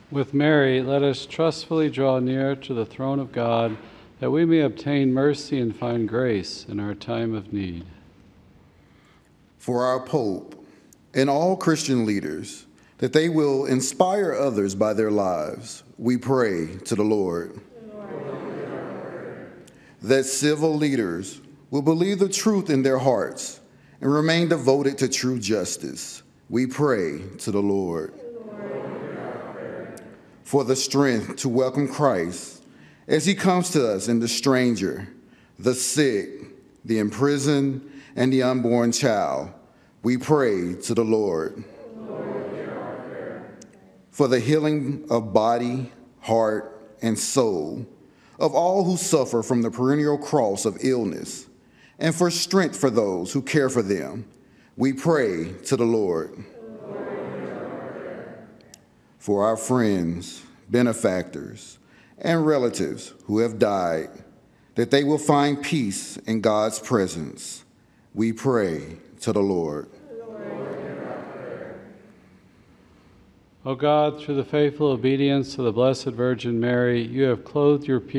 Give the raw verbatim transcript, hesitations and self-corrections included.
With Mary, let us trustfully draw near to the throne of God, that we may obtain mercy and find grace in our time of need. For our Pope and all Christian leaders, that they will inspire others by their lives, we pray to the Lord. That civil leaders will believe the truth in their hearts and remain devoted to true justice, we pray to the Lord. For the strength to welcome Christ as he comes to us in the stranger, the sick, the imprisoned, and the unborn child, we pray to the Lord. For the healing of body, heart, and soul of all who suffer from the perennial cross of illness, and for strength for those who care for them, we pray to the Lord. For our friends, benefactors, and relatives who have died, that they will find peace in God's presence, we pray to the Lord. O God, through the faithful obedience of the Blessed Virgin Mary, you have clothed your people